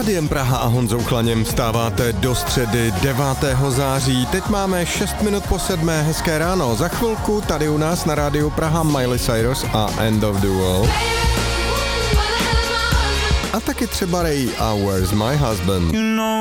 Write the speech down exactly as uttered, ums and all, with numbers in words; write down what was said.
Rádiem Praha a Honzou Chlaněm vstáváte do středy devátého září. Teď máme šest minut po sedmé, hezké ráno. Za chvilku tady u nás na Rádiu Praha Miley Cyrus a End of the World. A taky třeba Ray a Where's My Husband.